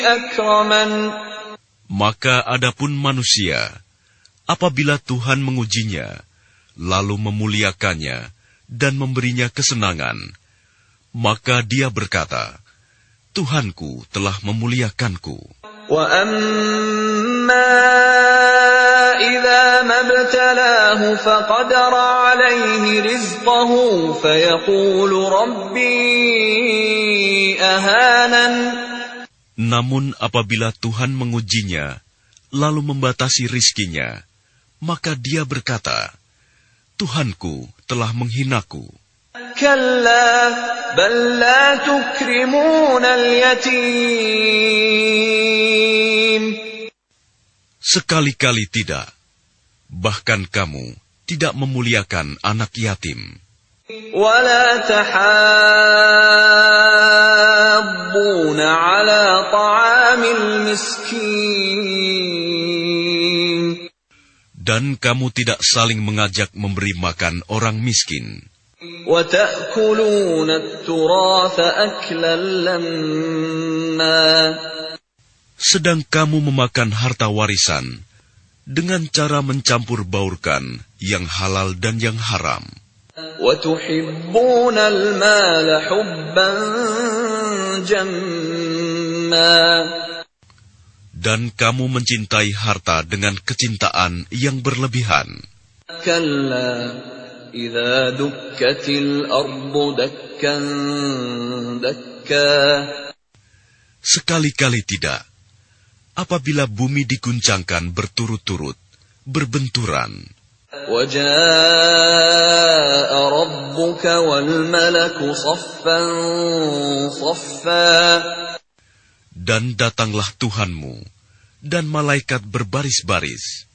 أكرمن. Maka adapun manusia, apabila Tuhan mengujinya, lalu memuliakannya dan memberinya kesenangan, maka dia berkata, Tuhanku telah memuliakanku. وَأَمَّا إِذَا مَا ابْتَلَاهُ فَقَدَرَ عَلَيْهِ رِزْقَهُ فَيَقُولُ رَبِّي أَهَانَنِ. Namun apabila Tuhan mengujinya, lalu membatasi rizkinya, maka dia berkata, Tuhanku telah menghinaku. كَلَّا بَل لَّا تُكْرِمُونَ الْيَتِيمَ. Sekali-kali tidak. Bahkan kamu tidak memuliakan anak yatim. وَلَا تَحَاضُّونَ عَلَى طَعَامِ الْمِسْكِينِ. Dan kamu tidak saling mengajak memberi makan orang miskin. وَتَأْكُلُونَ التُّرَاثَ أَكْلًا لَمًّا. Sedang kamu memakan harta warisan dengan cara mencampur baurkan yang halal dan yang haram. وَتُحِبُّونَ الْمَالَ حُبًّا جَمًّا. Dan kamu mencintai harta dengan kecintaan yang berlebihan. كَلَّا إِذَا دُكَّتِ الْأَرْضُ دَكًّا دَكًّا. Sekali-kali tidak. Apabila bumi diguncangkan berturut-turut, berbenturan. وَجَاءَ رَبُّكَ وَالْمَلَكُ صَفًّا صَفًّا. Dan datanglah Tuhanmu, dan malaikat berbaris-baris.